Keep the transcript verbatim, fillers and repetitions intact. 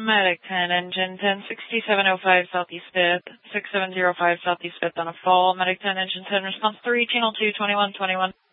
Medic ten, engine ten, sixty-seven oh five Southeast fifth, six seven zero five Southeast fifth on a fall. Medic ten, engine ten, response three, channel two, twenty-one twenty-one.